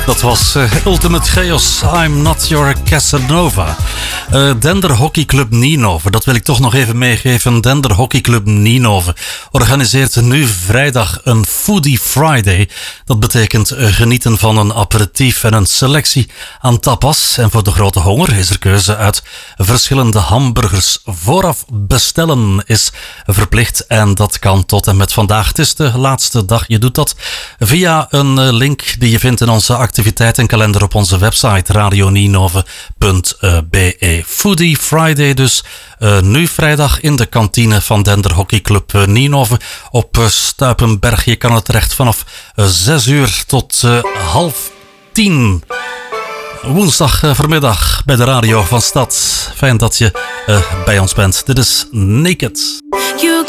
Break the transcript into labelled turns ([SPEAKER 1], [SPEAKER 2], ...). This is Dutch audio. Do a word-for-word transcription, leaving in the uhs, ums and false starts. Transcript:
[SPEAKER 1] Dat was uh, Ultimate Chaos, I'm Not Your Casanova. Uh, Dender Hockey Club Ninove, dat wil ik toch nog even meegeven. Dender Hockey Club Ninove organiseert nu vrijdag een Foodie Friday. Dat betekent uh, genieten van een aperitief en een selectie aan tapas. En voor de grote honger is er keuze uit verschillende hamburgers. Vooraf bestellen is verplicht en dat kan tot en met vandaag. Het is de laatste dag. Je doet dat via een uh, link die je vindt in onze activiteitenkalender op onze website radio ninove punt b e. Foodie Friday dus. Uh, nu vrijdag in de kantine van Dender Hockey Club uh, Ninove op uh, Stuipenberg. Je kan het terecht vanaf uh, zes uur tot uh, half tien. Woensdag uh, vanmiddag bij de radio van Stad. Fijn dat je uh, bij ons bent. Dit is Naked. You